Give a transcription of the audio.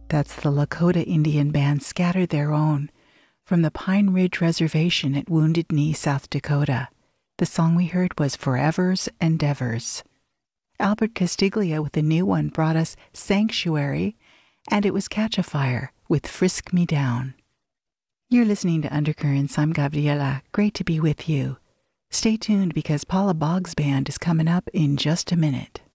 That's the Lakota Indian Band Scatter Their Own from the Pine Ridge Reservation at Wounded Knee, South Dakota. The song we heard was Forever's Endeavors. Albert Castiglia with a new one brought us Sanctuary, and it was Catch a Fire with Frisk Me Down. You're listening to Undercurrents. I'm Gabriela. Great to be with you. Stay tuned because Paula Boggs' band is coming up in just a minute.